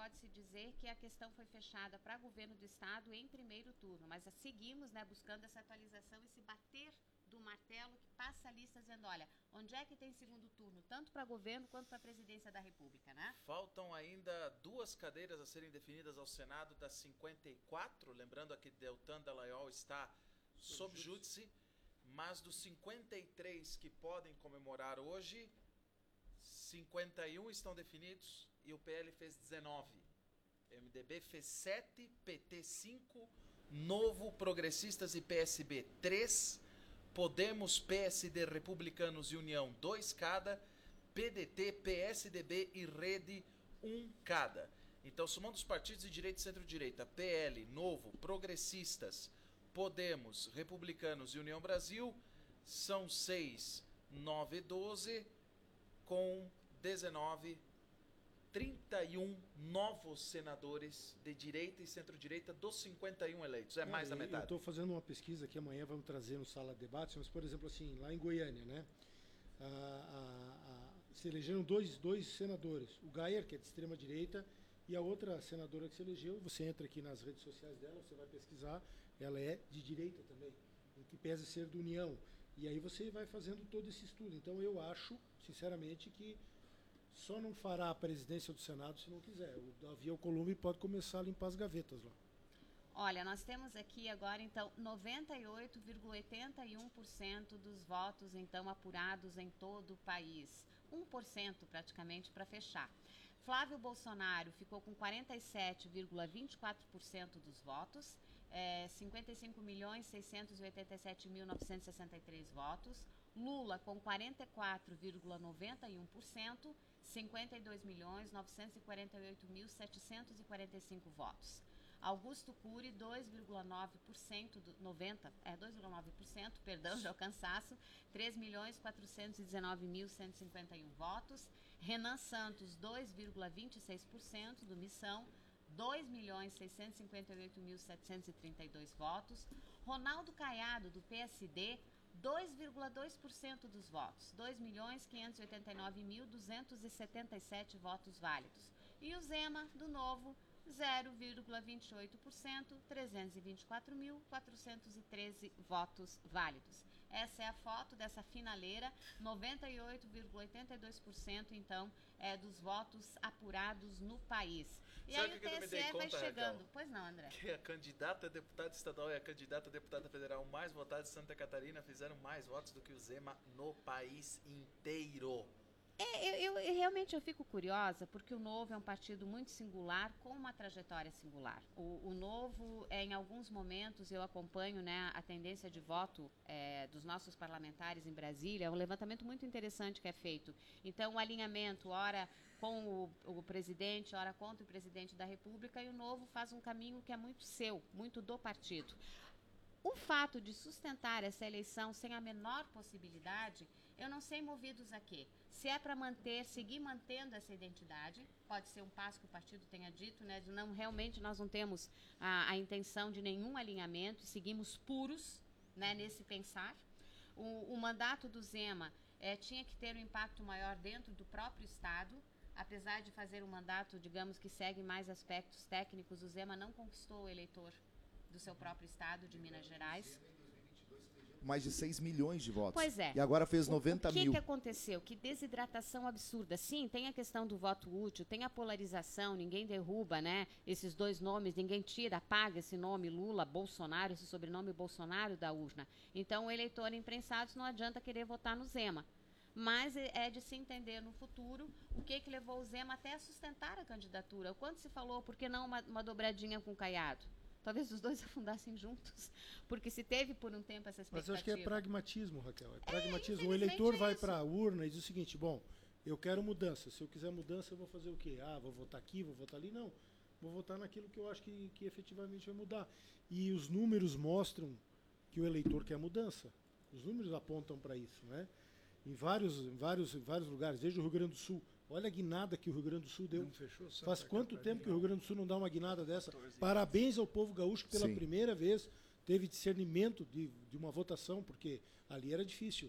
pode-se dizer que a questão foi fechada para governo do Estado em primeiro turno, mas seguimos, né, buscando essa atualização, esse bater do martelo que passa a lista dizendo, olha, onde é que tem segundo turno, tanto para governo quanto para a presidência da República, né? Faltam ainda 2 cadeiras a serem definidas ao Senado das 54, lembrando que Deltan Dallagnol está sob júdice, mas dos 53 que podem comemorar hoje, 51 estão definidos e o PL fez 19. MDB fez 7, PT 5, Novo, Progressistas e PSB 3, Podemos, PSD, Republicanos e União 2 cada, PDT, PSDB e Rede 1 cada. Então, somando os partidos de direita e centro-direita, PL, Novo, Progressistas, Podemos, Republicanos e União Brasil, são 6, 9, 12, com 19, 31 novos senadores de direita e centro-direita dos 51 eleitos. É mais da metade. Eu estou fazendo uma pesquisa que amanhã vamos trazer no Sala de Debates, mas, por exemplo, assim, lá em Goiânia, né? Se elegeram dois senadores. O Gayer, que é de extrema-direita, e a outra senadora que se elegeu, você entra aqui nas redes sociais dela, você vai pesquisar, ela é de direita também, em que pese ser do União. E aí você vai fazendo todo esse estudo. Então eu acho, sinceramente, que só não fará a presidência do Senado se não quiser. O Davi Alcolumbre pode começar a limpar as gavetas lá. Olha, nós temos aqui agora, então, 98,81% dos votos, então, apurados em todo o país. 1% praticamente para fechar. Flávio Bolsonaro ficou com 47,24% dos votos, 55.687.963 votos. Lula com 44,91%, 52.948.745 votos. Augusto Cury, 2,9%, 2,9%, perdão, de alcançaço, 3.419.151 votos. Renan Santos, 2,26%, do Missão, 2.658.732 votos. Ronaldo Caiado, do PSD, 2,2% dos votos, 2.589.277 votos válidos. E o Zema, do Novo, 0,28%, 324.413 votos válidos. Essa é a foto dessa finaleira, 98,82% então dos votos apurados no país. E sabe aí o que eu me dei TSE conta, vai chegando. Raquel? Pois não, André? Que a candidata a deputada estadual e a candidata a deputada federal mais votada de Santa Catarina fizeram mais votos do que o Zema no país inteiro. Eu realmente fico curiosa, porque o Novo é um partido muito singular, com uma trajetória singular. O Novo, em alguns momentos, eu acompanho, né, a tendência de voto dos nossos parlamentares em Brasília, é um levantamento muito interessante que é feito. Então, o alinhamento, ora com o presidente, ora contra o presidente da República, e o Novo faz um caminho que é muito seu, muito do partido. O fato de sustentar essa eleição sem a menor possibilidade, eu não sei movidos a quê. Se é para seguir mantendo essa identidade, pode ser um passo que o partido tenha dito, né? De não, realmente nós não temos a intenção de nenhum alinhamento e seguimos puros, né, nesse pensar. O mandato do Zema tinha que ter um impacto maior dentro do próprio Estado. Apesar de fazer um mandato, digamos, que segue mais aspectos técnicos, o Zema não conquistou o eleitor do seu próprio estado, de Minas Gerais. Mais de 6 milhões de votos. Pois é. E agora fez 90 mil. O que aconteceu? Que desidratação absurda. Sim, tem a questão do voto útil, tem a polarização, ninguém derruba, né, esses dois nomes, ninguém tira, apaga esse nome Lula, Bolsonaro, esse sobrenome Bolsonaro da urna. Então, o eleitor imprensado não adianta querer votar no Zema. Mas é de se entender no futuro o que levou o Zema até a sustentar a candidatura. O quanto se falou, por que não uma dobradinha com o Caiado? Talvez os dois afundassem juntos, porque se teve por um tempo essa expectativa. Mas eu acho que é pragmatismo, Raquel. É pragmatismo. O eleitor vai para a urna e diz o seguinte, bom, eu quero mudança. Se eu quiser mudança, eu vou fazer o quê? Vou votar aqui, vou votar ali? Não. Vou votar naquilo que eu acho que efetivamente vai mudar. E os números mostram que o eleitor quer mudança. Os números apontam para isso, né? Em vários lugares, desde o Rio Grande do Sul. Olha a guinada que o Rio Grande do Sul deu. Faz quanto tempo que o Rio Grande do Sul não dá uma guinada dessa? Parabéns ao povo gaúcho que pela primeira vez teve discernimento de uma votação, porque ali era difícil.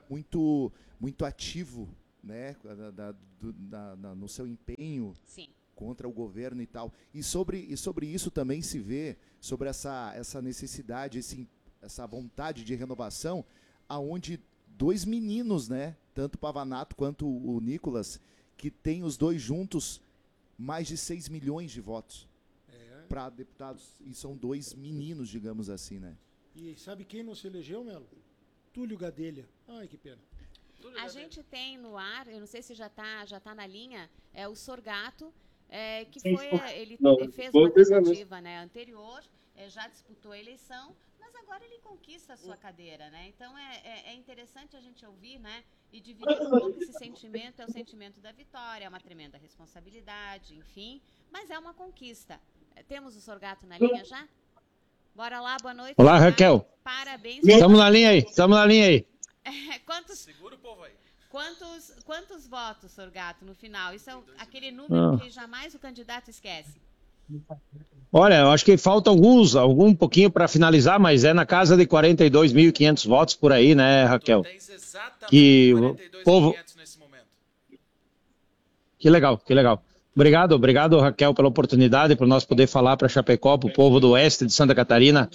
Muito ativo, né, no seu empenho. Sim. contra o governo e tal. E sobre isso também se vê, sobre essa necessidade, essa vontade de renovação, aonde dois meninos, né, tanto o Pavanato quanto o Nicolas, que tem os dois juntos mais de 6 milhões de votos para deputados, e são dois meninos, digamos assim, né? E sabe quem não se elegeu, Melo? Túlio Gadelha. Ai, que pena. A gente tem no ar, eu não sei se já tá na linha, o Sorgato, que foi, ele fez uma tentativa, né, anterior, já disputou a eleição, mas agora ele conquista a sua cadeira, né? Então é interessante a gente ouvir, né, e dividir um pouco esse sentimento, é o sentimento da vitória, é uma tremenda responsabilidade, enfim, mas é uma conquista. Temos o Sorgato na linha já? Bora lá, boa noite. Olá, Raquel. Parabéns. Estamos na linha aí. Segura o povo aí. Quantos votos, Sorgato, no final? Isso é aquele número que jamais o candidato esquece. Olha, eu acho que falta algum pouquinho para finalizar, mas é na casa de 42.500 votos por aí, né, Raquel? Tu tens exatamente Que 42.500 povo... nesse momento. Que legal. Obrigado, Raquel, pela oportunidade, para nós poder falar para Chapecó, para o povo do oeste de Santa Catarina,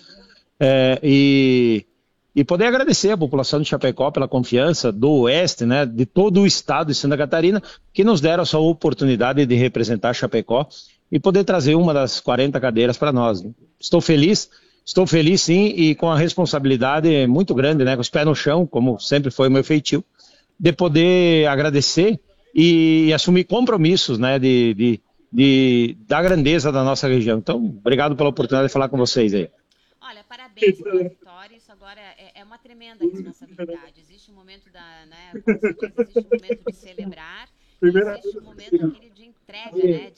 e poder agradecer a população de Chapecó pela confiança do oeste, né, de todo o estado de Santa Catarina, que nos deram essa oportunidade de representar Chapecó e poder trazer uma das 40 cadeiras para nós. Estou feliz sim, e com a responsabilidade muito grande, né, com os pés no chão, como sempre foi o meu feitio, de poder agradecer e assumir compromissos, né, da grandeza da nossa região. Então, obrigado pela oportunidade de falar com vocês aí. Olha, parabéns pela vitória, isso agora é uma tremenda responsabilidade. Existe um momento como se diz, existe um momento de celebrar, existe um momento aquele de entrega, né,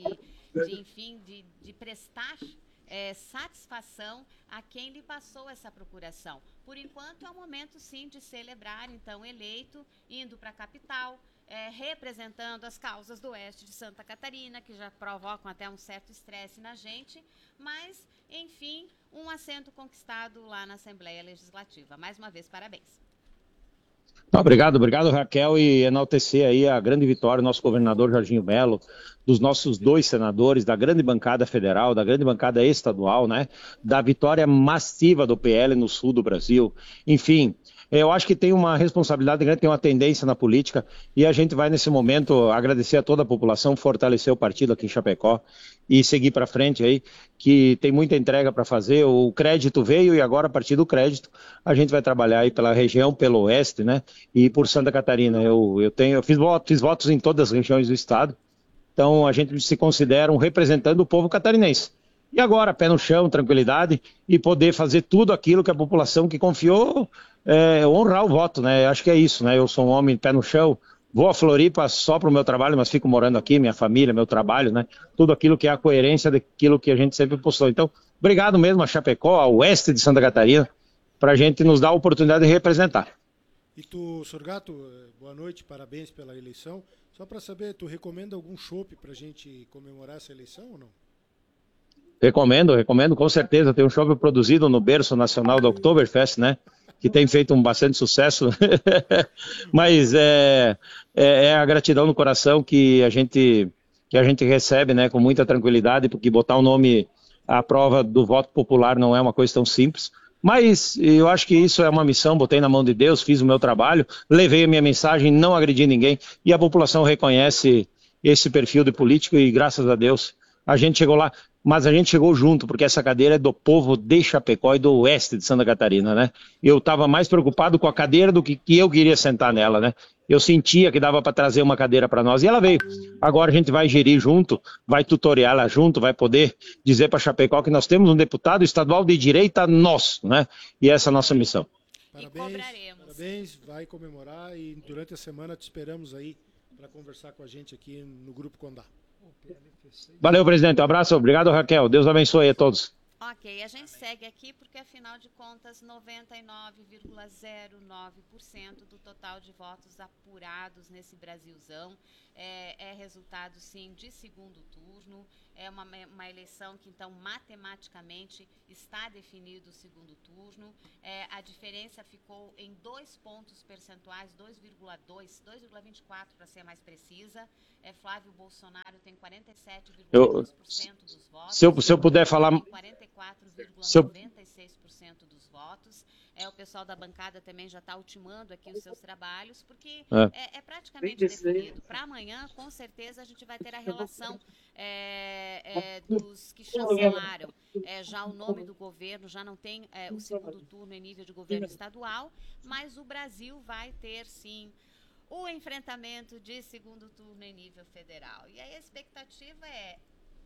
de prestar satisfação a quem lhe passou essa procuração. Por enquanto é um momento sim de celebrar, então, eleito, indo para a capital, representando as causas do oeste de Santa Catarina, que já provocam até um certo estresse na gente, mas, enfim, um assento conquistado lá na Assembleia Legislativa. Mais uma vez, parabéns. Obrigado, Raquel, e enaltecer aí a grande vitória do nosso governador Jorginho Melo, dos nossos 2 senadores, da grande bancada federal, da grande bancada estadual, né, da vitória massiva do PL no sul do Brasil, enfim. Eu acho que tem uma responsabilidade grande, tem uma tendência na política, e a gente vai nesse momento agradecer a toda a população, fortalecer o partido aqui em Chapecó e seguir para frente aí, que tem muita entrega para fazer. O crédito veio e agora, a partir do crédito, a gente vai trabalhar aí pela região, pelo oeste, né, e por Santa Catarina. Eu fiz votos em todas as regiões do estado, então a gente se considera um representante do povo catarinense. E agora, pé no chão, tranquilidade, e poder fazer tudo aquilo que a população que confiou, honrar o voto, né? Acho que é isso, né? Eu sou um homem pé no chão, vou a Floripa só para o meu trabalho, mas fico morando aqui, minha família, meu trabalho, né? Tudo aquilo que é a coerência daquilo que a gente sempre postou. Então, obrigado mesmo a Chapecó, ao oeste de Santa Catarina, para a gente nos dar a oportunidade de representar. E tu, Sorgato, boa noite, parabéns pela eleição. Só para saber, tu recomenda algum chopp para a gente comemorar essa eleição ou não? Recomendo, com certeza. Tem um chopp produzido no berço nacional da Oktoberfest, né? Que tem feito um bastante sucesso. Mas é a gratidão no coração que a gente recebe, né? Com muita tranquilidade, porque botar o nome à prova do voto popular não é uma coisa tão simples. Mas eu acho que isso é uma missão, botei na mão de Deus, fiz o meu trabalho, levei a minha mensagem, não agredi ninguém, e a população reconhece esse perfil de político e graças a Deus a gente chegou lá. Mas a gente chegou junto, porque essa cadeira é do povo de Chapecó e do oeste de Santa Catarina, né? Eu estava mais preocupado com a cadeira do que eu queria sentar nela, né? Eu sentia que dava para trazer uma cadeira para nós e ela veio. Agora a gente vai gerir junto, vai tutoriar ela junto, vai poder dizer para Chapecó que nós temos um deputado estadual de direita nosso, né? E essa é a nossa missão. Parabéns, vai comemorar e durante a semana te esperamos aí para conversar com a gente aqui no Grupo Condá. Valeu, presidente. Um abraço. Obrigado, Raquel. Deus abençoe a todos. Ok, a gente segue aqui porque, afinal de contas, 99,09% do total de votos apurados nesse Brasilzão é resultado, sim, de segundo turno. É uma eleição que, então, matematicamente está definido o segundo turno. A diferença ficou em 2 pontos percentuais, 2,24 para ser mais precisa. Flávio Bolsonaro tem 47,2% dos votos. Se eu puder falar... 44,96% dos votos. O pessoal da bancada também já está ultimando aqui os seus trabalhos, porque é praticamente definido. Para amanhã, com certeza, a gente vai ter a relação dos que chancelaram já o nome do governo, já não tem o segundo turno em nível de governo estadual, mas o Brasil vai ter, sim, o enfrentamento de segundo turno em nível federal. E aí a expectativa é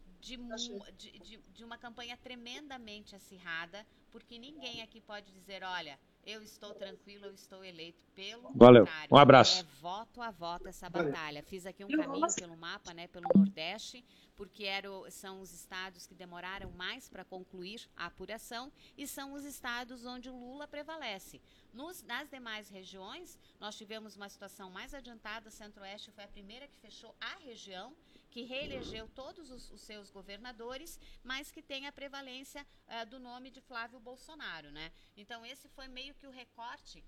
de uma campanha tremendamente acirrada, porque ninguém aqui pode dizer, olha, eu estou tranquilo, eu estou eleito. Pelo contrário, um abraço. Voto a voto essa batalha. Fiz aqui um caminho pelo mapa, né, pelo Nordeste, porque são os estados que demoraram mais para concluir a apuração e são os estados onde o Lula prevalece. Nas demais regiões, nós tivemos uma situação mais adiantada. Centro-Oeste foi a primeira que fechou a região, que reelegeu todos os seus governadores, mas que tem a prevalência do nome de Flávio Bolsonaro, né? Então, esse foi meio que o recorte,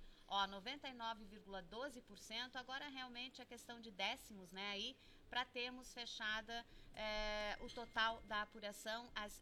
99,12%. Agora, realmente, a questão de décimos, né, aí, para termos fechada o total da apuração às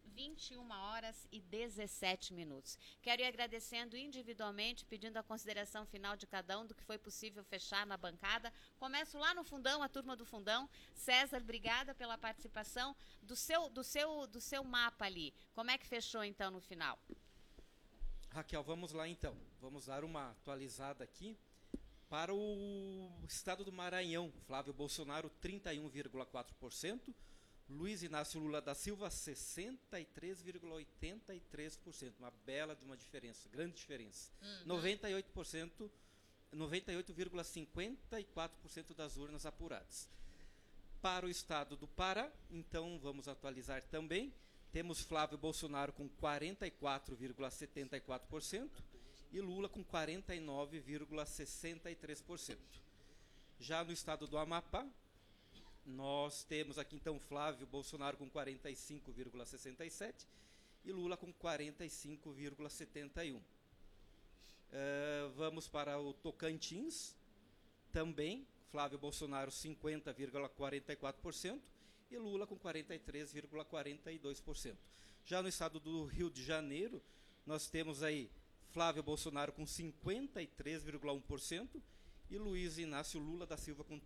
21h17. Quero ir agradecendo individualmente, pedindo a consideração final de cada um do que foi possível fechar na bancada. Começo lá no fundão, a turma do fundão. César, obrigada pela participação. Do seu mapa ali, como é que fechou então no final? Raquel, vamos lá então. Vamos dar uma atualizada aqui. Para o estado do Maranhão, Flávio Bolsonaro, 31,4%. Luiz Inácio Lula da Silva, 63,83%. Uma bela de uma diferença, grande diferença. 98,54% das urnas apuradas. Para o estado do Pará, então vamos atualizar também. Temos Flávio Bolsonaro com 44,74%. E Lula com 49,63%. Já no estado do Amapá, nós temos aqui então Flávio Bolsonaro com 45,67% e Lula com 45,71%. Vamos para o Tocantins, também Flávio Bolsonaro 50,44% e Lula com 43,42%. Já no estado do Rio de Janeiro, nós temos aí Flávio Bolsonaro com 53,1% e Luiz Inácio Lula da Silva com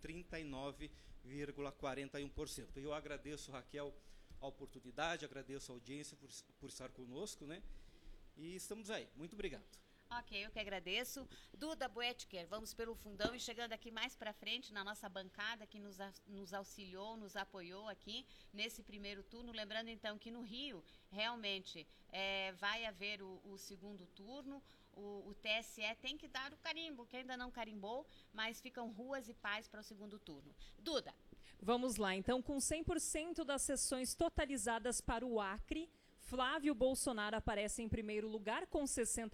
39,41%. Eu agradeço, Raquel, a oportunidade, agradeço a audiência por estar conosco, né? E estamos aí. Muito obrigado. Ok, eu que agradeço. Duda Boetker, vamos pelo fundão e chegando aqui mais para frente na nossa bancada que nos auxiliou, nos apoiou aqui nesse primeiro turno. Lembrando então que no Rio realmente vai haver o segundo turno. O TSE tem que dar o carimbo, que ainda não carimbou, mas ficam ruas e paz para o segundo turno. Duda. Vamos lá, então, com 100% das sessões totalizadas para o Acre, Flávio Bolsonaro aparece em primeiro lugar com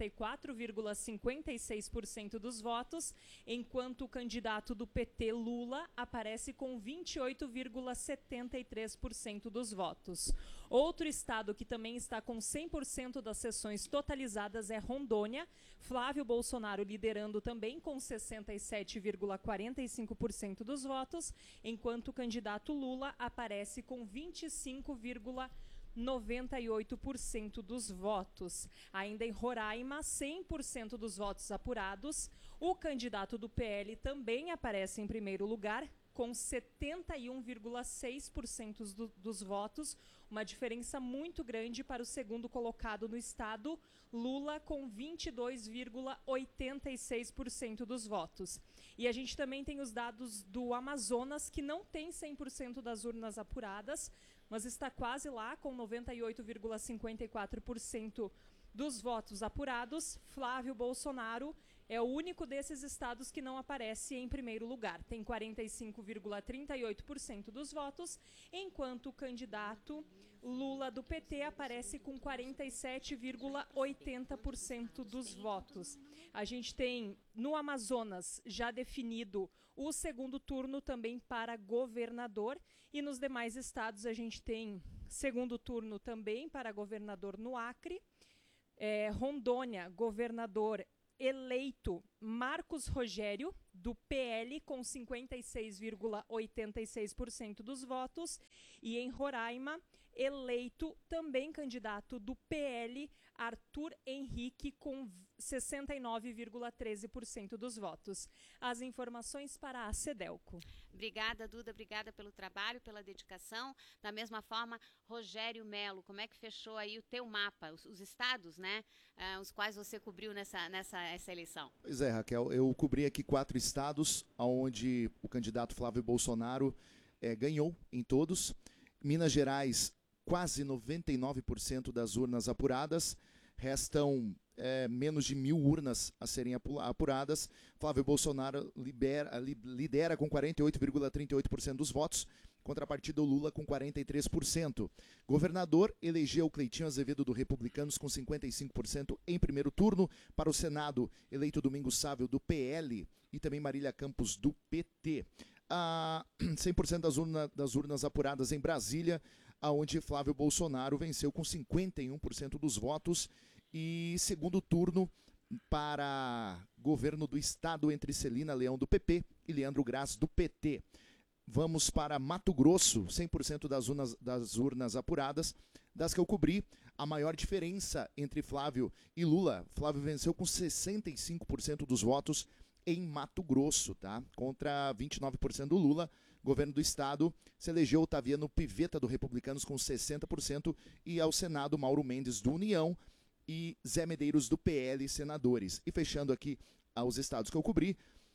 64,56% dos votos, enquanto o candidato do PT, Lula, aparece com 28,73% dos votos. Outro estado que também está com 100% das sessões totalizadas é Rondônia, Flávio Bolsonaro liderando também com 67,45% dos votos, enquanto o candidato Lula aparece com 25,98% dos votos. Ainda em Roraima, 100% dos votos apurados. O candidato do PL também aparece em primeiro lugar, com 71,6% dos votos, uma diferença muito grande para o segundo colocado no estado, Lula, com 22,86% dos votos. E a gente também tem os dados do Amazonas, que não tem 100% das urnas apuradas, mas está quase lá, com 98,54% dos votos apurados. Flávio Bolsonaro é o único desses estados que não aparece em primeiro lugar. Tem 45,38% dos votos, enquanto o candidato Lula do PT aparece com 47,80% dos votos. A gente tem no Amazonas já definido o segundo turno também para governador, e nos demais estados a gente tem segundo turno também para governador no Acre. Rondônia, governador eleito Marcos Rogério, do PL, com 56,86% dos votos. E em Roraima, eleito também candidato do PL, Arthur Henrique, com 69,13% dos votos. As informações para a Cedelco. Obrigada, Duda, obrigada pelo trabalho, pela dedicação. Da mesma forma, Rogério Melo, como é que fechou aí o teu mapa, os estados, né, os quais você cobriu nessa eleição? Pois é, Raquel, eu cobri aqui 4 estados, onde o candidato Flávio Bolsonaro ganhou em todos. Minas Gerais, quase 99% das urnas apuradas. Restam menos de 1.000 urnas a serem apuradas. Flávio Bolsonaro lidera com 48,38% dos votos, contrapartida o Lula com 43%. Governador elegeu Cleitinho Azevedo do Republicanos com 55% em primeiro turno. Para o Senado, eleito Domingos Sávio do PL e também Marília Campos do PT. 100% das urnas apuradas em Brasília, onde Flávio Bolsonaro venceu com 51% dos votos. E segundo turno para governo do estado entre Celina Leão do PP e Leandro Graz do PT. Vamos para Mato Grosso, 100% das urnas apuradas, das que eu cobri. A maior diferença entre Flávio e Lula, Flávio venceu com 65% dos votos em Mato Grosso, tá? Contra 29% do Lula. Governo do estado se elegeu Otaviano Pivetta do Republicanos com 60% e ao Senado Mauro Mendes do União e Zé Medeiros do PL, senadores. E fechando aqui os estados que eu cobri,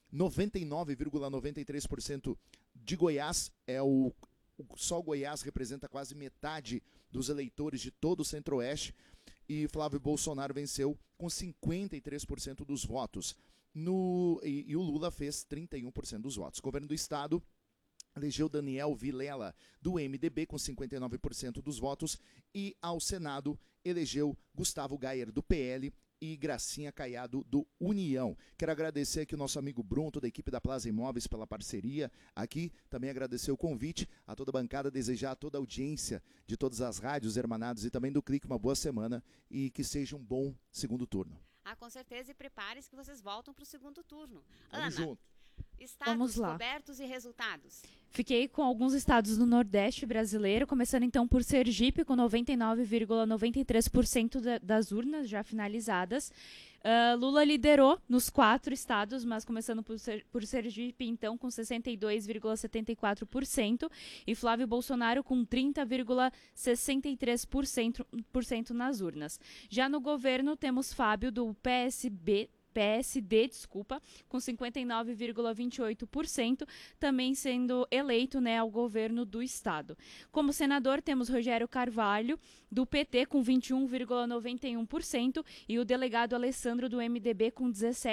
99,93% de Goiás, só Goiás representa quase metade dos eleitores de todo o Centro-Oeste, e Flávio Bolsonaro venceu com 53% dos votos. E o Lula fez 31% dos votos. Governo do estado elegeu Daniel Vilela, do MDB, com 59% dos votos, e ao Senado elegeu Gustavo Gayer, do PL, e Gracinha Caiado, do União. Quero agradecer aqui o nosso amigo Bruno, toda a equipe da Plaza Imóveis pela parceria aqui, também agradecer o convite a toda a bancada, desejar a toda a audiência de todas as rádios hermanados e também do Clique uma boa semana e que seja um bom segundo turno. Com certeza, e prepare-se que vocês voltam para o segundo turno. Vamos Ana, junto. Estados cobertos e resultados. Fiquei com alguns estados do Nordeste brasileiro, começando então por Sergipe, com 99,93% das urnas já finalizadas. Lula liderou nos 4 estados, mas começando por Sergipe, então, com 62,74%, e Flávio Bolsonaro com 30,63% nas urnas. Já no governo, temos Fábio, do PSD, com 59,28%, também sendo eleito, né, ao governo do estado. Como senador, temos Rogério Carvalho, do PT, com 21,91%, e o delegado Alessandro, do MDB, com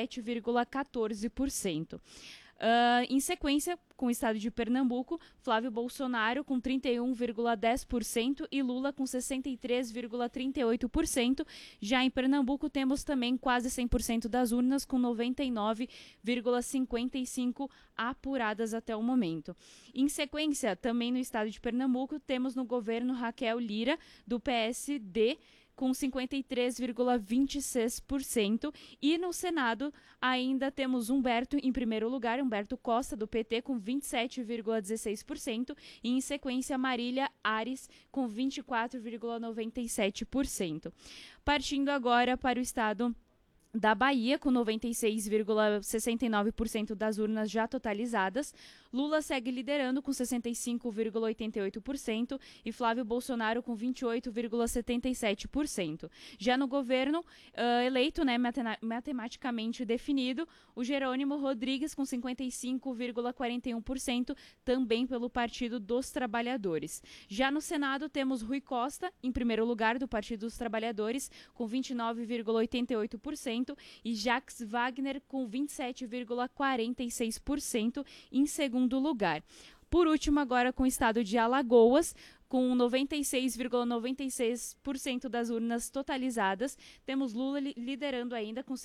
17,14%. Em sequência, com o estado de Pernambuco, Flávio Bolsonaro com 31,10% e Lula com 63,38%. Já em Pernambuco, temos também quase 100% das urnas, com 99,55% apuradas até o momento. Em sequência, também no estado de Pernambuco, temos no governo Raquel Lira, do PSD, com 53,26%, e no Senado ainda temos Humberto em primeiro lugar, Humberto Costa, do PT, com 27,16%, e em sequência Marília Ares, com 24,97%. Partindo agora para o estado da Bahia, com 96,69% das urnas já totalizadas, Lula segue liderando com 65,88% e Flávio Bolsonaro com 28,77%. Já no governo eleito, né, matematicamente definido, o Jerônimo Rodrigues com 55,41%, também pelo Partido dos Trabalhadores. Já no Senado temos Rui Costa, em primeiro lugar, do Partido dos Trabalhadores, com 29,88%, 26,30% e Jacques Wagner com 27,46% em segundo lugar. Por último, agora com o estado de Alagoas, com 96,96% das urnas totalizadas, temos Lula liderando ainda com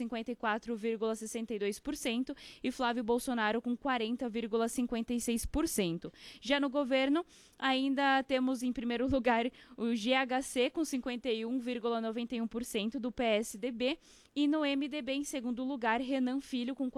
54,62% e Flávio Bolsonaro com 40,56%. Já no governo, ainda temos em primeiro lugar o GHC com 51,91% do PSDB e no MDB, em segundo lugar, Renan Filho com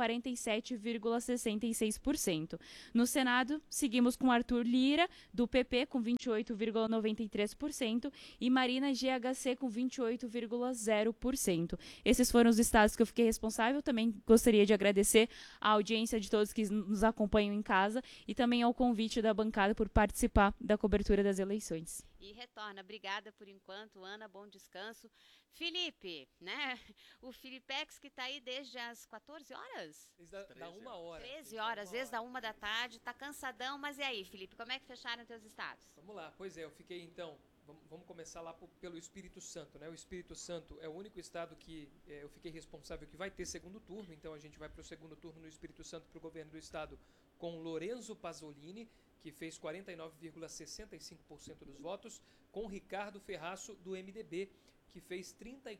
47,66%. No Senado, seguimos com Arthur Lira, do PP, com 28,93% e Marina GHC com 28,0%. Esses foram os estados que eu fiquei responsável. Também gostaria de agradecer a audiência de todos que nos acompanham em casa e também ao convite da bancada por participar da cobertura das eleições. E retorna. Obrigada por enquanto, Ana. Bom descanso. Felipe, né? O Filipex que está aí desde as 14 horas? Desde da 1 hora. 13 horas, desde a 1 da tarde. Tá cansadão, mas e aí, Felipe? Como é que fecharam teus estados? Vamos lá. Pois é, eu fiquei então... Vamos começar lá pelo Espírito Santo, né? O Espírito Santo é o único estado que eu fiquei responsável que vai ter segundo turno. Então a gente vai para o segundo turno no Espírito Santo para o governo do estado com Lorenzo Pasolini, que fez 49,65% dos votos, com Ricardo Ferraço, do MDB, que fez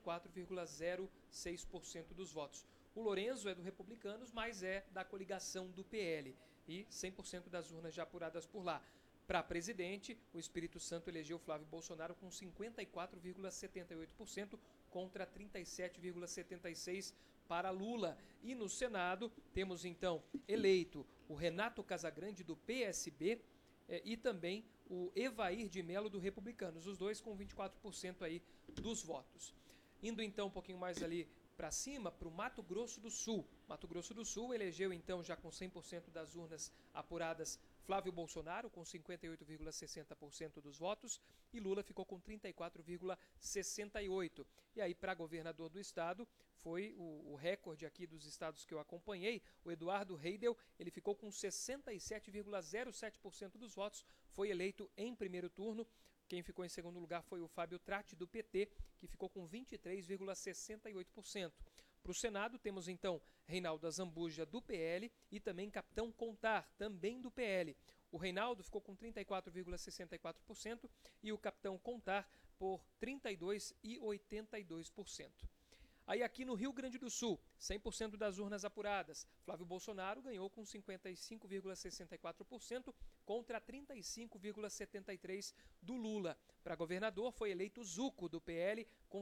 34,06% dos votos. O Lorenzo é do Republicanos, mas é da coligação do PL, e 100% das urnas já apuradas por lá. Para presidente, o Espírito Santo elegeu Flávio Bolsonaro com 54,78% contra 37,76% para Lula. E no Senado, temos então eleito o Renato Casagrande, do PSB, e também o Evair de Mello, do Republicanos, os dois com 24% aí dos votos. Indo então um pouquinho mais ali para cima, para o Mato Grosso do Sul. Mato Grosso do Sul elegeu então, já com 100% das urnas apuradas, Flávio Bolsonaro com 58,60% dos votos e Lula ficou com 34,68%. E aí, para governador do estado, foi o recorde aqui dos estados que eu acompanhei. O Eduardo Reidel, ele ficou com 67,07% dos votos, foi eleito em primeiro turno. Quem ficou em segundo lugar foi o Fábio Tratti, do PT, que ficou com 23,68%. Para o Senado, temos então Reinaldo Azambuja, do PL, e também Capitão Contar, também do PL. O Reinaldo ficou com 34,64% e o Capitão Contar por 32,82%. Aí aqui no Rio Grande do Sul, 100% das urnas apuradas, Flávio Bolsonaro ganhou com 55,64% contra 35,73% do Lula. Para governador foi eleito Zuco, do PL, com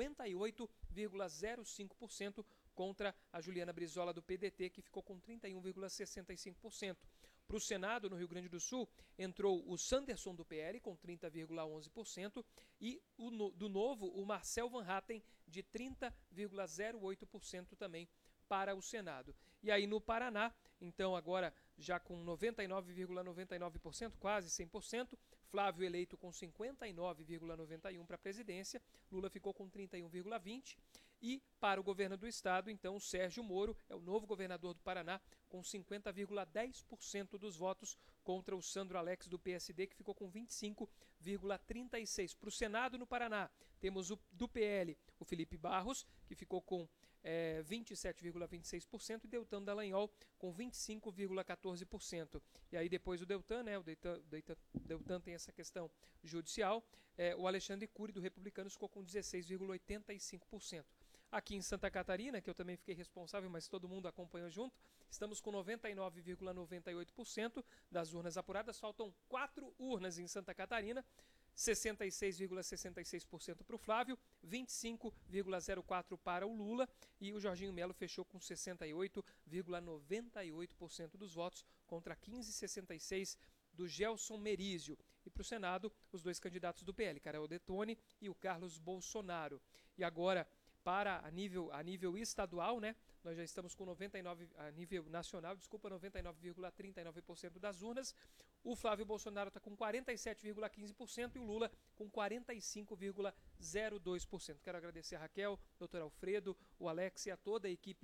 58,05% contra a Juliana Brizola, do PDT, que ficou com 31,65%. Para o Senado, no Rio Grande do Sul, entrou o Sanderson, do PL, com 30,11%, e do Novo, o Marcel Van Hatten, de 30,08% também para o Senado. E aí no Paraná, então agora já com 99,99%, quase 100%, Flávio eleito com 59,91% para a presidência, Lula ficou com 31,20%, e para o governo do estado, então, o Sérgio Moro é o novo governador do Paraná, com 50,10% dos votos contra o Sandro Alex, do PSD, que ficou com 25,36%. Para o Senado no Paraná, temos do PL o Felipe Barros, que ficou com 27,26%, e Deltan Dallagnol com 25,14%. E aí depois o Deltan, né, o Deltan tem essa questão judicial, o Alexandre Cury, do Republicanos, ficou com 16,85%. Aqui em Santa Catarina, que eu também fiquei responsável, mas todo mundo acompanhou junto, estamos com 99,98% das urnas apuradas. Faltam 4 urnas em Santa Catarina, 66,66% para o Flávio, 25,04% para o Lula, e o Jorginho Melo fechou com 68,98% dos votos contra 15,66% do Gelson Merizio. E para o Senado, os dois candidatos do PL, Carol Detone e o Carlos Bolsonaro. E agora, para a nível estadual, né, nós já estamos com 99,39% das urnas. O Flávio Bolsonaro está com 47,15% e o Lula com 45,02%. Quero agradecer a Raquel, doutor Alfredo, o Alex e a toda a equipe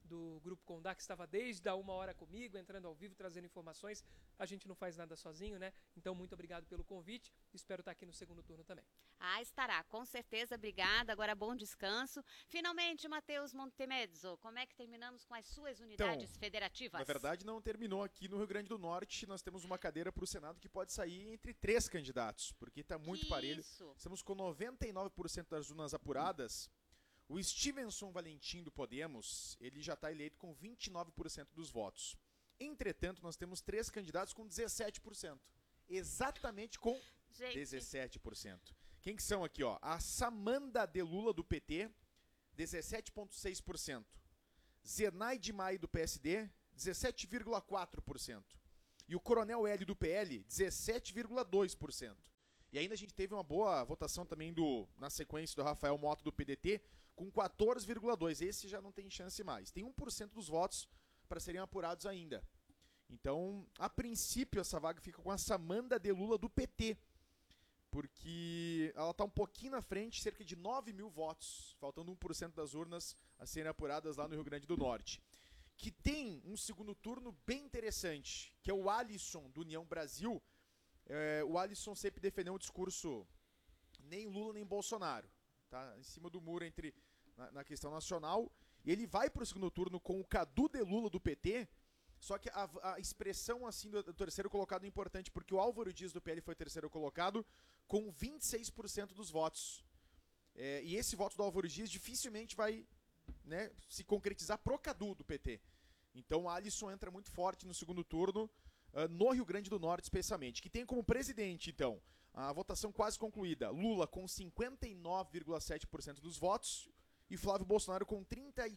do Grupo Condá, que estava desde a 1h comigo, entrando ao vivo, trazendo informações. A gente não faz nada sozinho, né? Então, muito obrigado pelo convite. Espero estar aqui no segundo turno também. Estará, com certeza. Obrigada. Agora, bom descanso. Finalmente, Matheus Montemezzo, como é que terminamos com as suas unidades federativas? Na verdade, não terminou aqui no Rio Grande do Norte. Nós temos uma cadeira para o Senado que pode sair entre 3 candidatos, porque está muito parelho. Estamos com 99% das urnas apuradas. O Stevenson Valentim do Podemos, ele já está eleito com 29% dos votos. Entretanto, nós temos 3 candidatos com 17%. Exatamente com 17%. Quem que são aqui, ó? A Samanda de Lula do PT, 17,6%. Zenaide Maia do PSD, 17,4%. E o Coronel L do PL, 17,2%. E ainda a gente teve uma boa votação também na sequência do Rafael Mota do PDT, com 14,2%. Esse já não tem chance mais. Tem 1% dos votos para serem apurados ainda. Então, a princípio, essa vaga fica com a Samanda de Lula do PT, porque ela está um pouquinho na frente, cerca de 9 mil votos, faltando 1% das urnas a serem apuradas lá no Rio Grande do Norte. Que tem um segundo turno bem interessante, que é o Alisson, do União Brasil. O Alisson sempre defendeu um discurso nem Lula nem Bolsonaro, tá? Em cima do muro na questão nacional. E ele vai para o segundo turno com o Cadu de Lula do PT, só que a expressão assim do terceiro colocado é importante, porque o Álvaro Dias do PL foi terceiro colocado com 26% dos votos. E esse voto do Álvaro Dias dificilmente vai, né, se concretizar pro Cadu do PT. Então o Alisson entra muito forte no segundo turno, no Rio Grande do Norte especialmente, que tem como presidente, então, a votação quase concluída, Lula com 59,7% dos votos e Flávio Bolsonaro com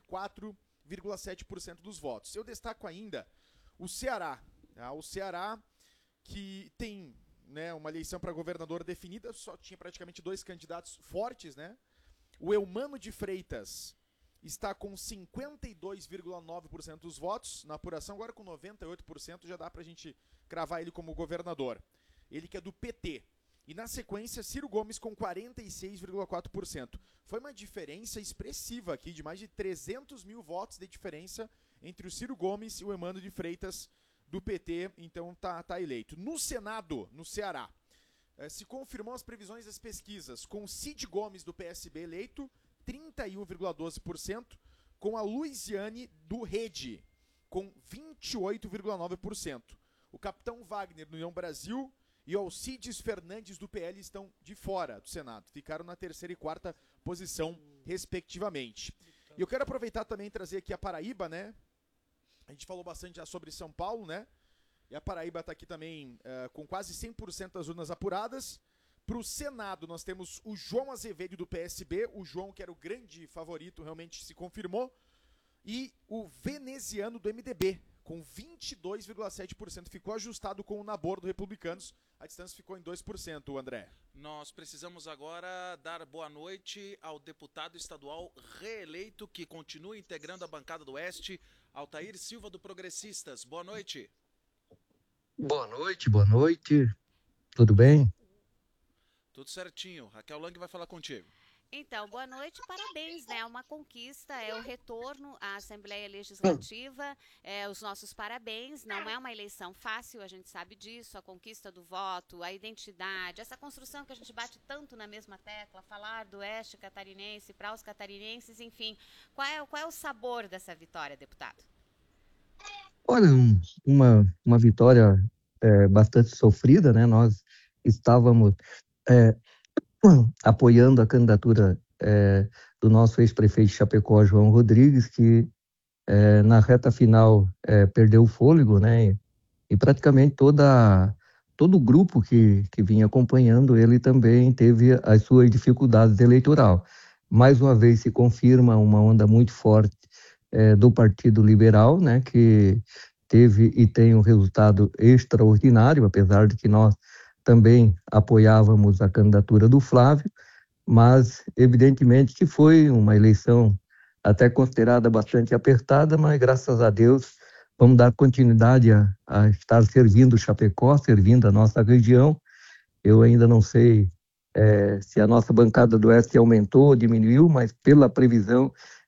34,7% dos votos. Eu destaco ainda o Ceará. O Ceará que tem, né, uma eleição para governador definida, só tinha praticamente 2 candidatos fortes, né? O Eumano de Freitas está com 52,9% dos votos na apuração, agora com 98% já dá pra gente cravar ele como governador. Ele que é do PT. E na sequência, Ciro Gomes com 46,4%. Foi uma diferença expressiva aqui, de mais de 300 mil votos de diferença entre o Ciro Gomes e o Eumano de Freitas do PT, então tá eleito. No Senado, no Ceará, se confirmou as previsões das pesquisas, com Cid Gomes do PSB eleito, 31,12%, com a Luiziane do Rede, com 28,9%. O capitão Wagner do União Brasil e o Alcides Fernandes do PL estão de fora do Senado. Ficaram na 3ª e 4ª posição, respectivamente. E eu quero aproveitar também e trazer aqui a Paraíba, né? A gente falou bastante já sobre São Paulo, né? E a Paraíba está aqui também com quase 100% das urnas apuradas. Para o Senado, nós temos o João Azevedo do PSB, o João que era o grande favorito, realmente se confirmou, e o veneziano do MDB, com 22,7%, ficou ajustado com o Nabor do Republicanos, a distância ficou em 2%, André. Nós precisamos agora dar boa noite ao deputado estadual reeleito que continua integrando a bancada do Oeste, Altair Silva do Progressistas. Boa noite. Boa noite. Tudo bem? Tudo certinho. Raquel Lang vai falar contigo. Então, boa noite, parabéns, né? É uma conquista, é o retorno à Assembleia Legislativa, os nossos parabéns. Não é uma eleição fácil, a gente sabe disso, a conquista do voto, a identidade, essa construção que a gente bate tanto na mesma tecla, falar do Oeste catarinense para os catarinenses, enfim. Qual é o sabor dessa vitória, deputado? Olha, uma vitória bastante sofrida, né? Nós estávamos apoiando a candidatura do nosso ex-prefeito de Chapecó, João Rodrigues, que na reta final perdeu o fôlego, né? E praticamente todo o grupo que vinha acompanhando ele também teve as suas dificuldades eleitorais. Mais uma vez se confirma uma onda muito forte do Partido Liberal, né? Que teve e tem um resultado extraordinário, apesar de que nós também apoiávamos a candidatura do Flávio, mas evidentemente que foi uma eleição até considerada bastante apertada, mas graças a Deus vamos dar continuidade a estar servindo o Chapecó, servindo a nossa região. Eu ainda não sei se a nossa bancada do Oeste aumentou ou diminuiu, mas pela previsão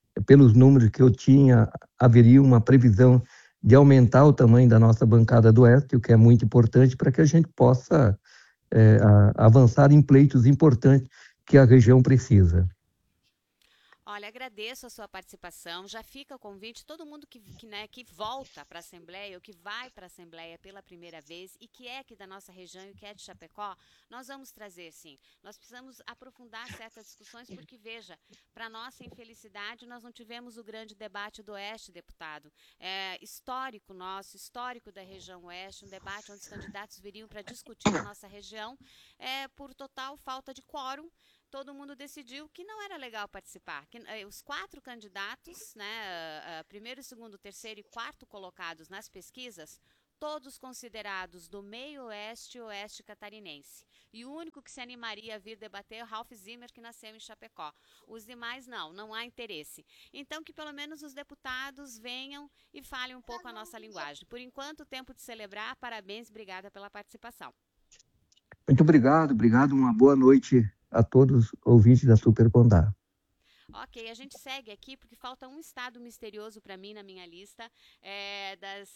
pelos números que eu tinha, haveria uma previsão de aumentar o tamanho da nossa bancada do Oeste, o que é muito importante para que a gente possa avançar em pleitos importantes que a região precisa. Olha, agradeço a sua participação. Já fica o convite, todo mundo que volta para a Assembleia ou que vai para a Assembleia pela primeira vez e que é aqui da nossa região e que é de Chapecó, nós vamos trazer, sim. Nós precisamos aprofundar certas discussões porque, veja, para nossa infelicidade, nós não tivemos o grande debate do Oeste, deputado. Histórico nosso, histórico da região Oeste, um debate onde os candidatos viriam para discutir a nossa região, por total falta de quórum. Todo mundo decidiu que não era legal participar. Que, os 4 candidatos, primeiro, segundo, terceiro e quarto colocados nas pesquisas, todos considerados do meio oeste e oeste catarinense. E o único que se animaria a vir debater é o Ralph Zimmer, que nasceu em Chapecó. Os demais não há interesse. Então, que pelo menos os deputados venham e falem um pouco a nossa linguagem. Por enquanto, tempo de celebrar. Parabéns, obrigada pela participação. Muito obrigado, uma boa noite a todos os ouvintes da Super Condá. Ok, a gente segue aqui porque falta um estado misterioso para mim na minha lista, das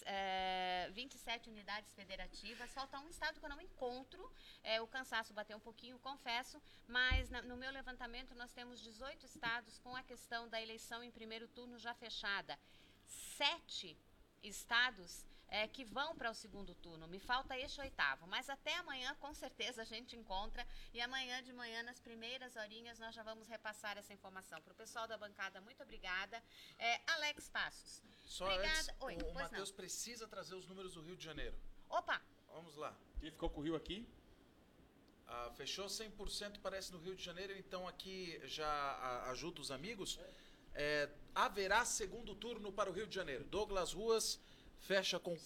27 unidades federativas, falta um estado que eu não encontro, o cansaço bateu um pouquinho, confesso, mas no meu levantamento nós temos 18 estados com a questão da eleição em primeiro turno já fechada, 7 estados que vão para o segundo turno. Me falta este 8º, mas até amanhã com certeza a gente encontra e amanhã de manhã, nas primeiras horinhas, nós já vamos repassar essa informação. Para o pessoal da bancada, muito obrigada. Alex Passos. Só obrigada. Oi, o Matheus precisa trazer os números do Rio de Janeiro. Opa! Vamos lá. Quem ficou com o Rio aqui? Fechou 100% parece no Rio de Janeiro, então aqui já ajuda os amigos. Haverá segundo turno para o Rio de Janeiro. Douglas Ruas fecha com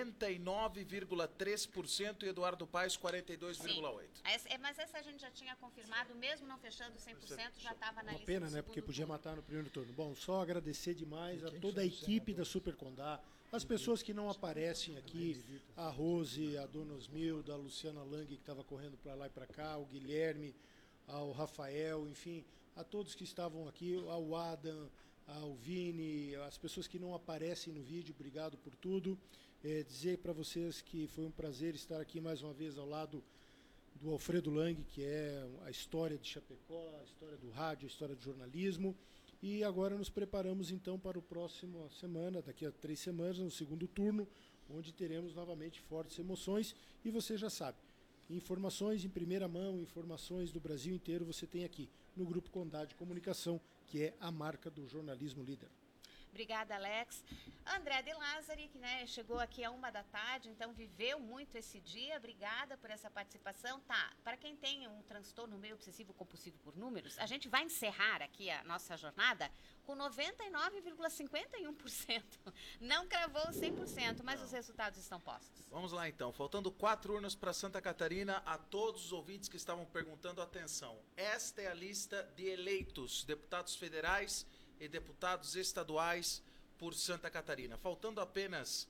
49,3% e Eduardo Paes 42,8%. Mas essa a gente já tinha confirmado, mesmo não fechando 100%, já estava na lista. Uma pena, né? Porque podia matar no primeiro turno. Bom, só agradecer demais a toda a equipe da Super Condá, as pessoas que não aparecem aqui, a Rose, a Dona Osmilda, a Luciana Lang, que estava correndo para lá e para cá, o Guilherme, ao Rafael, enfim, a todos que estavam aqui, ao Adam, ao Vini, as pessoas que não aparecem no vídeo, obrigado por tudo. Dizer para vocês que foi um prazer estar aqui mais uma vez ao lado do Alfredo Lang, que é a história de Chapecó, a história do rádio, a história do jornalismo. E agora nos preparamos então para o próximo semana, daqui a 3 semanas, no segundo turno, onde teremos novamente fortes emoções. E você já sabe, informações em primeira mão, informações do Brasil inteiro, você tem aqui no Grupo Condá de Comunicação, que é a marca do jornalismo líder. Obrigada, Alex. André de Lázari, que chegou aqui a 13h, então viveu muito esse dia. Obrigada por essa participação. Para quem tem um transtorno meio obsessivo compulsivo por números, a gente vai encerrar aqui a nossa jornada com 99,51%. Não cravou 100%, mas os resultados estão postos. Vamos lá então, faltando 4 urnas para Santa Catarina. A todos os ouvintes que estavam perguntando, atenção, esta é a lista de eleitos, deputados federais e deputados estaduais por Santa Catarina. Faltando apenas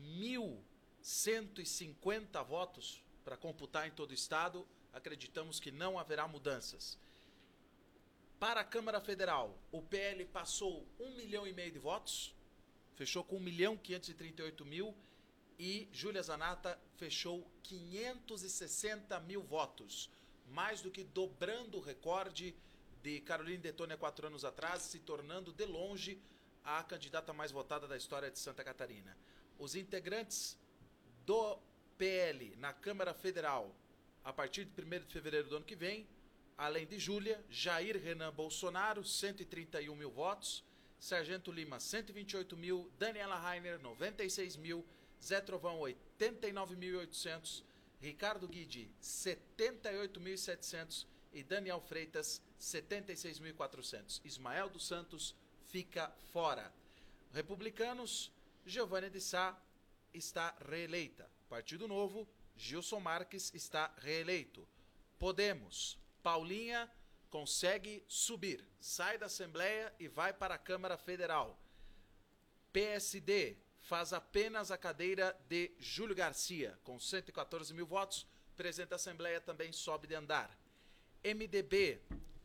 1.150 votos para computar em todo o estado, acreditamos que não haverá mudanças. Para a Câmara Federal, o PL passou 1,5 milhão de votos, fechou com 1.538.000 e Júlia Zanata fechou 560 mil votos, mais do que dobrando o recorde de Caroline Detone há 4 anos atrás, se tornando de longe a candidata mais votada da história de Santa Catarina. Os integrantes do PL na Câmara Federal, a partir de 1º de fevereiro do ano que vem, além de Júlia, Jair Renan Bolsonaro, 131 mil votos, Sargento Lima, 128 mil, Daniela Rainer, 96 mil, Zé Trovão, 89.800, Ricardo Guidi, 78.700 e Daniel Freitas, 76.400. Ismael dos Santos fica fora. Republicanos, Giovanni de Sá está reeleita. Partido Novo, Gilson Marques está reeleito. Podemos, Paulinha consegue subir, sai da Assembleia e vai para a Câmara Federal. PSD faz apenas a cadeira de Júlio Garcia, com 114 mil votos. Presidente da Assembleia também sobe de andar. MDB,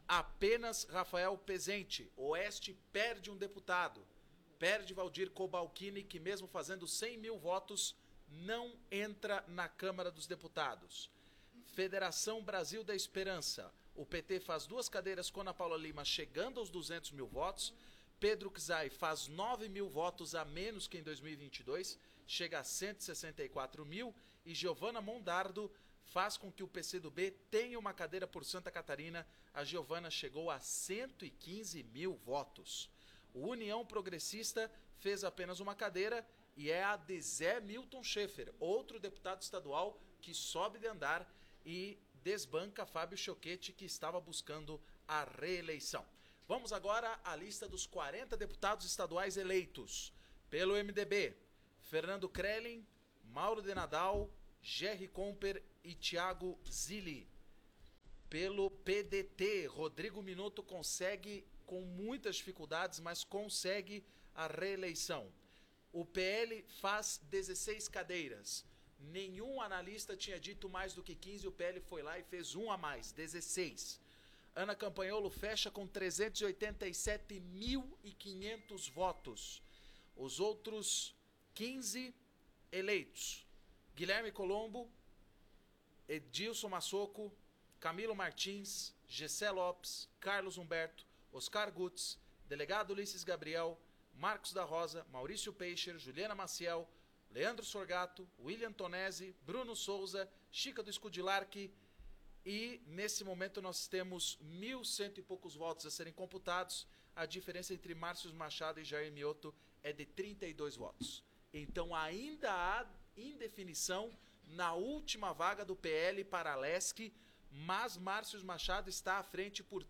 apenas Rafael Pezente. Oeste perde um deputado. Perde Valdir Cobalcini, que mesmo fazendo 100 mil votos, não entra na Câmara dos Deputados. Federação Brasil da Esperança. O PT faz 2 cadeiras com Ana Paula Lima, chegando aos 200 mil votos. Pedro Czai faz 9 mil votos a menos que em 2022, chega a 164 mil. E Giovana Mondardo faz com que o PCdoB tenha uma cadeira por Santa Catarina. A Giovana chegou a 115 mil votos. O União Progressista fez apenas uma cadeira e é a de Zé Milton Schaefer, outro deputado estadual que sobe de andar e desbanca Fábio Choquete, que estava buscando a reeleição. Vamos agora à lista dos 40 deputados estaduais eleitos. Pelo MDB, Fernando Krellin, Mauro de Nadal, Jerry Comper e Thiago Zilli. Pelo PDT, Rodrigo Minuto consegue, com muitas dificuldades, mas consegue a reeleição. O PL faz 16 cadeiras. Nenhum analista tinha dito mais do que 15, o PL foi lá e fez um a mais, 16. Ana Campanholo fecha com 387.500 votos. Os outros 15 eleitos: Guilherme Colombo, Edilson Massoco, Camilo Martins, Gessé Lopes, Carlos Humberto, Oscar Gutz, delegado Ulisses Gabriel, Marcos da Rosa, Maurício Peixer, Juliana Maciel, Leandro Sorgato, William Tonesi, Bruno Souza, Chica do Scudilarque. E nesse momento nós temos 1.100 e poucos votos a serem computados. A diferença entre Márcio Machado e Jair Mioto é de 32 votos. Então ainda há indefinição na última vaga do PL para a LESC, mas Márcio Machado está à frente por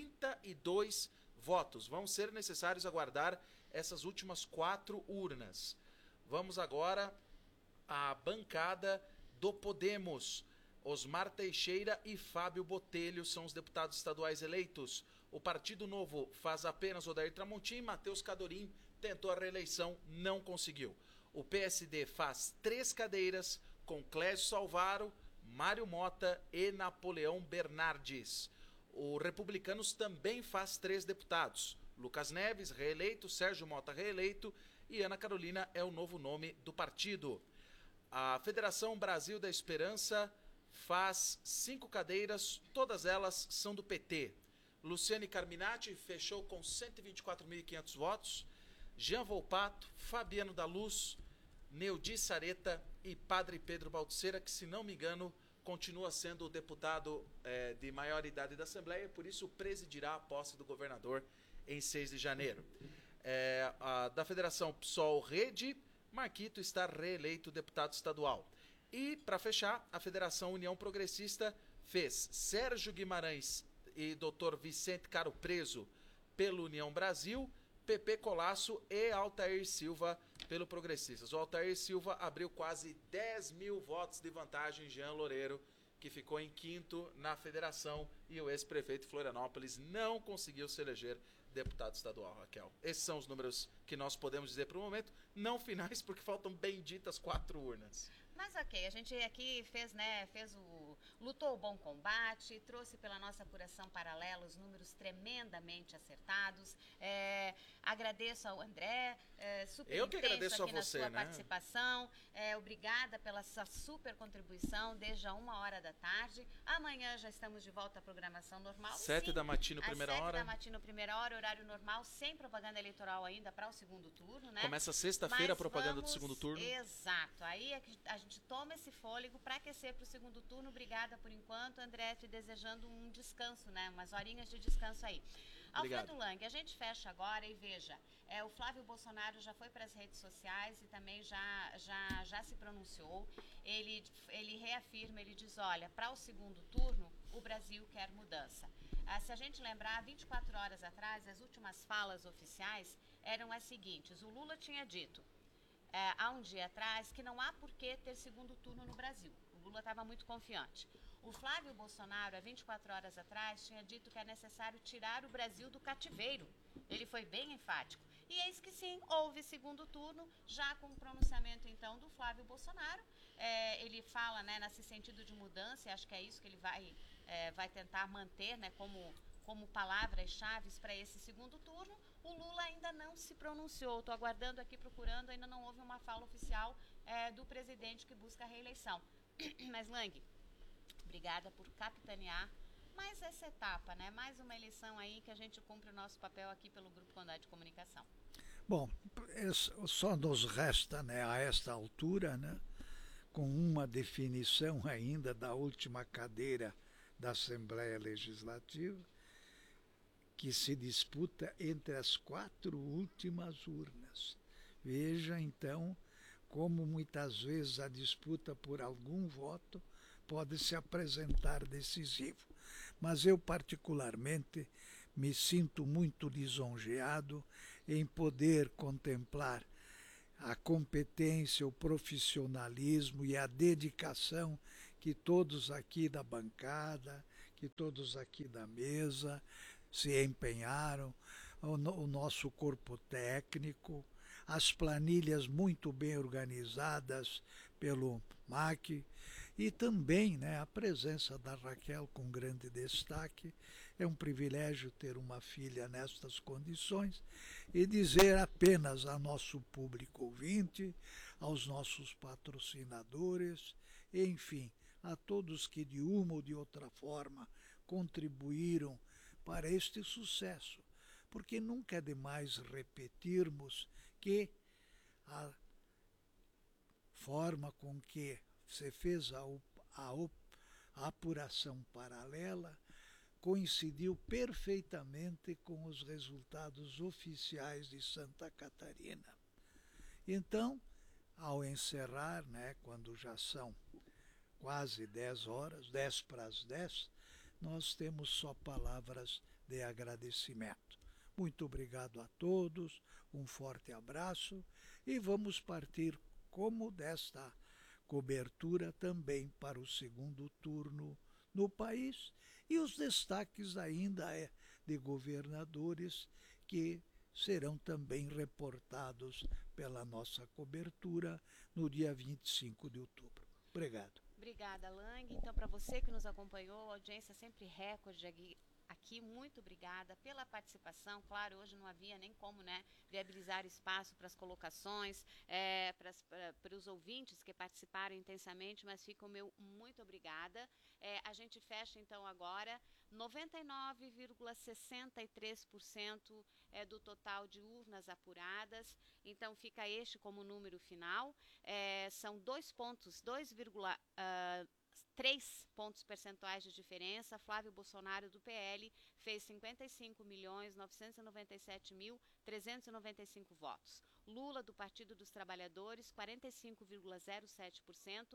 32 votos. Vão ser necessários aguardar essas últimas 4 urnas. Vamos agora à bancada do Podemos. Osmar Teixeira e Fábio Botelho são os deputados estaduais eleitos. O Partido Novo faz apenas Odair Tramontim. Matheus Cadorim tentou a reeleição, não conseguiu. O PSD faz 3 cadeiras com Clésio Salvaro, Mário Mota e Napoleão Bernardes. O Republicanos também faz 3 deputados. Lucas Neves, reeleito, Sérgio Mota, reeleito, e Ana Carolina é o novo nome do partido. A Federação Brasil da Esperança faz 5 cadeiras, todas elas são do PT. Luciane Carminati fechou com 124.500 votos. Jean Volpato, Fabiano da Luz, Neudi Sareta e Padre Pedro Baltzeira, que, se não me engano, continua sendo o deputado de maior idade da Assembleia, por isso presidirá a posse do governador em 6 de janeiro. Da Federação PSOL Rede, Marquito está reeleito deputado estadual. E, para fechar, a Federação União Progressista fez Sérgio Guimarães e Dr. Vicente Caro Preso pelo União Brasil, PP Colasso e Altair Silva pelo Progressistas. O Altair Silva abriu quase 10 mil votos de vantagem em Jean Loureiro, que ficou em 5º na federação, e o ex-prefeito de Florianópolis não conseguiu se eleger deputado estadual, Raquel. Esses são os números que nós podemos dizer para o momento, não finais, porque faltam benditas 4 urnas. Mas ok, a gente aqui lutou o bom combate, trouxe pela nossa apuração paralela os números tremendamente acertados. Agradeço ao André, super Eu que agradeço aqui a você, na sua né? participação. Obrigada pela sua super contribuição desde a 1h. Amanhã já estamos de volta à programação normal. 7 da matina, primeira hora. 7 da matina, primeira hora, horário normal, sem propaganda eleitoral ainda para o segundo turno, né? Começa sexta-feira a propaganda do segundo turno. Exato, aí a gente toma esse fôlego para aquecer para o segundo turno. Obrigada por enquanto, André, te desejando um descanso, né? Umas horinhas de descanso aí. Obrigado. Alfredo Lang, a gente fecha agora e veja, o Flávio Bolsonaro já foi para as redes sociais e também já se pronunciou. Ele reafirma, ele diz, olha, para o segundo turno, o Brasil quer mudança. Se a gente lembrar, 24 horas atrás, as últimas falas oficiais eram as seguintes. O Lula tinha dito, há um dia atrás, que não há por que ter segundo turno no Brasil. O Lula estava muito confiante. O Flávio Bolsonaro, há 24 horas atrás, tinha dito que é necessário tirar o Brasil do cativeiro. Ele foi bem enfático. E eis que sim, houve segundo turno, já com o pronunciamento, então, do Flávio Bolsonaro. Ele fala, né, nesse sentido de mudança, e acho que é isso que ele vai tentar manter, né, como palavras-chave para esse segundo turno. O Lula ainda não se pronunciou. Estou aguardando aqui, procurando, ainda não houve uma fala oficial do presidente que busca a reeleição. Mas, Lang, obrigada por capitanear mais essa etapa, né? Mais uma eleição aí que a gente cumpre o nosso papel aqui pelo Grupo Condado de Comunicação. Bom, só nos resta, né, a esta altura, né, com uma definição ainda da última cadeira da Assembleia Legislativa, que se disputa entre as 4 últimas urnas. Veja, então, como muitas vezes a disputa por algum voto pode se apresentar decisivo. Mas eu, particularmente, me sinto muito lisonjeado em poder contemplar a competência, o profissionalismo e a dedicação que todos aqui da bancada, que todos aqui da mesa se empenharam, o nosso corpo técnico, as planilhas muito bem organizadas pelo MAC e também, né, a presença da Raquel com grande destaque. É um privilégio ter uma filha nestas condições e dizer apenas a nosso público ouvinte, aos nossos patrocinadores, enfim, a todos que de uma ou de outra forma contribuíram para este sucesso, porque nunca é demais repetirmos que a forma com que se fez a apuração paralela coincidiu perfeitamente com os resultados oficiais de Santa Catarina. Então, ao encerrar, né, quando já são quase 10 horas, 10 para as 10, nós temos só palavras de agradecimento. Muito obrigado a todos, um forte abraço e vamos partir como desta cobertura também para o segundo turno no país e os destaques ainda de governadores que serão também reportados pela nossa cobertura no dia 25 de outubro. Obrigado. Obrigada, Lang. Então, para você que nos acompanhou, a audiência sempre recorde aqui, muito obrigada pela participação. Claro, hoje não havia nem como, né, viabilizar espaço para as colocações, para os ouvintes que participaram intensamente, mas fica o meu muito obrigada. A gente fecha então agora 99,63% do total de urnas apuradas. Então fica este como número final. São 3 pontos percentuais de diferença. Flávio Bolsonaro do PL fez 55.997.395 votos. Lula do Partido dos Trabalhadores 45,07%,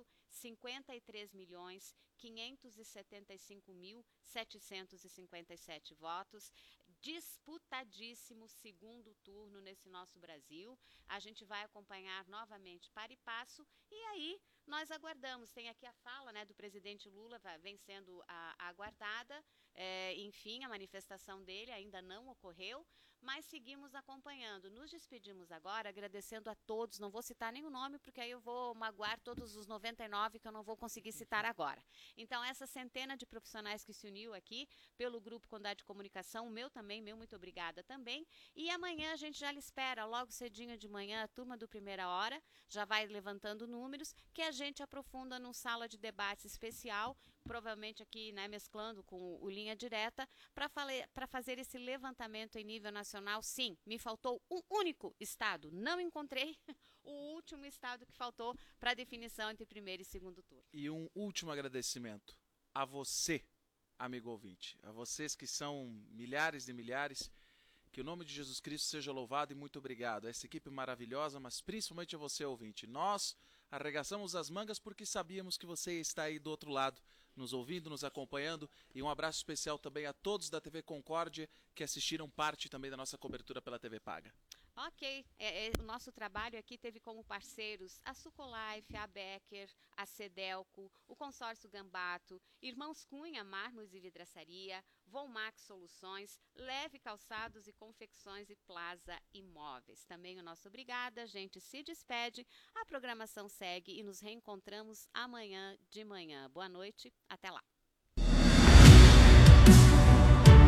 53.575.757 votos. Disputadíssimo segundo turno nesse nosso Brasil. A gente vai acompanhar novamente para e passo e aí nós aguardamos. Tem aqui a fala, né, do presidente Lula, vem sendo aguardada. Enfim, a manifestação dele ainda não ocorreu, mas seguimos acompanhando. Nos despedimos agora, agradecendo a todos. Não vou citar nenhum nome, porque aí eu vou magoar todos os 99 que eu não vou conseguir citar agora. Então, essa centena de profissionais que se uniu aqui pelo Grupo Condado de Comunicação, o meu também, meu muito obrigada também. E amanhã a gente já lhe espera, logo cedinho de manhã, a turma do Primeira Hora já vai levantando números, que a gente aprofunda num sala de debates especial, provavelmente aqui, né, mesclando com o Linha Direta, para fazer esse levantamento em nível nacional. Sim, me faltou um único estado, não encontrei o último estado que faltou para a definição entre primeiro e segundo turno. E um último agradecimento a você, amigo ouvinte, a vocês que são milhares de milhares, que o nome de Jesus Cristo seja louvado e muito obrigado. Essa equipe maravilhosa, mas principalmente a você, ouvinte. Nós arregaçamos as mangas porque sabíamos que você está aí do outro lado, nos ouvindo, nos acompanhando, e um abraço especial também a todos da TV Concórdia que assistiram parte também da nossa cobertura pela TV Paga. Ok, o nosso trabalho aqui teve como parceiros a Sucolife, a Becker, a Cedelco, o Consórcio Gambato, Irmãos Cunha, Mármores e Vidraçaria, Volmax Soluções, Leve Calçados e Confecções e Plaza Imóveis. Também o nosso obrigada, a gente se despede, a programação segue e nos reencontramos amanhã de manhã. Boa noite, até lá.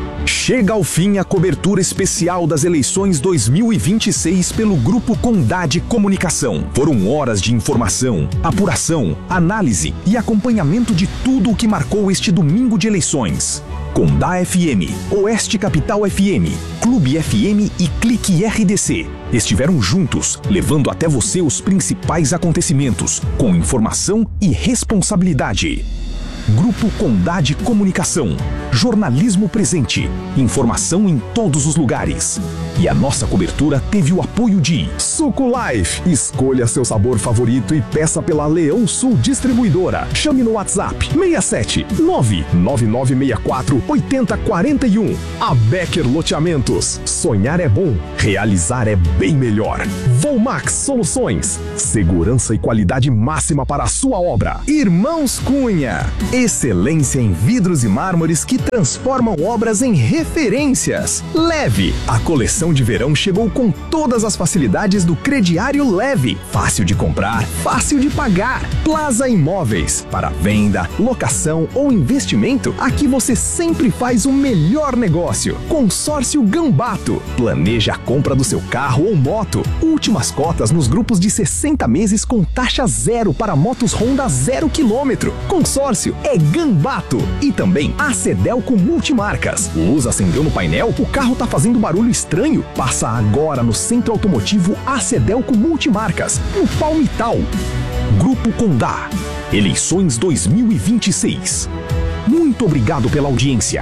Chega ao fim a cobertura especial das eleições 2026 pelo Grupo Condade Comunicação. Foram horas de informação, apuração, análise e acompanhamento de tudo o que marcou este domingo de eleições. Condá FM, Oeste Capital FM, Clube FM e Clique RDC estiveram juntos, levando até você os principais acontecimentos, com informação e responsabilidade. Grupo Condade Comunicação. Jornalismo presente. Informação em todos os lugares. E a nossa cobertura teve o apoio de Suco Life. Escolha seu sabor favorito e peça pela Leão Sul Distribuidora. Chame no WhatsApp 67 99964 8041. A Becker Loteamentos. Sonhar é bom, realizar é bem melhor. Volmax Soluções. Segurança e qualidade máxima para a sua obra. Irmãos Cunha. Excelência em vidros e mármores que transformam obras em referências. Leve. A coleção de verão chegou com todas as facilidades do crediário Leve. Fácil de comprar, fácil de pagar. Plaza Imóveis. Para venda, locação ou investimento, aqui você sempre faz o melhor negócio. Consórcio Gambato. Planeja a compra do seu carro ou moto. Últimas cotas nos grupos de 60 meses com taxa zero para motos Honda 0 km. Consórcio é Gambato. E também a Cedelco Multimarcas. Luz acendeu no painel? O carro tá fazendo barulho estranho? Passa agora no Centro Automotivo a Cedelco Multimarcas, no Palmital. Grupo Condá. Eleições 2026. Muito obrigado pela audiência.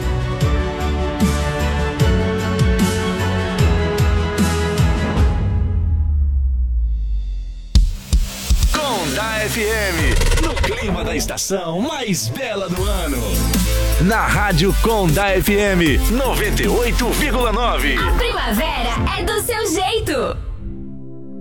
Condá FM, no clima da estação mais bela do ano. Na Rádio Condá FM 98,9. A primavera é do seu jeito.